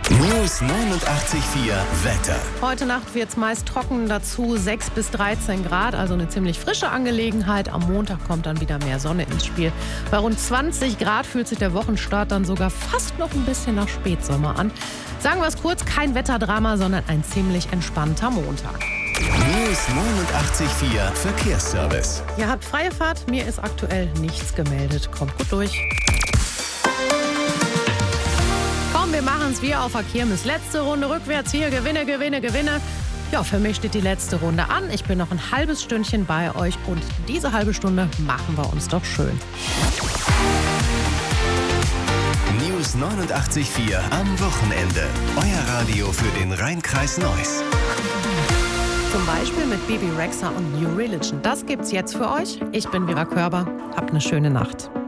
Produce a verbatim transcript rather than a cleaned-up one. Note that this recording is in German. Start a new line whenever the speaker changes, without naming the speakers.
News neunundachtzig Komma vier Wetter.
Heute Nacht wird es meist trocken, dazu sechs bis dreizehn Grad, also eine ziemlich frische Angelegenheit. Am Montag kommt dann wieder mehr Sonne ins Spiel. Bei rund zwanzig Grad fühlt sich der Wochenstart dann sogar fast noch ein bisschen nach Spätsommer an. Sagen wir es kurz, kein Wetterdrama, sondern ein ziemlich entspannter Montag.
News neunundachtzig Komma vier Verkehrsservice.
Ihr habt freie Fahrt, mir ist aktuell nichts gemeldet. Kommt gut durch. Komm, wir machen es wie auf der Kirmes. Letzte Runde rückwärts hier. Gewinne, Gewinne, Gewinne. Ja, für mich steht die letzte Runde an. Ich bin noch ein halbes Stündchen bei euch und diese halbe Stunde machen wir uns doch schön.
News neunundachtzig Komma vier am Wochenende. Euer Radio für den Rhein-Kreis Neuss.
Zum Beispiel mit Bebe Rexha und New Religion. Das gibt's jetzt für euch. Ich bin Vera Körber. Habt eine schöne Nacht.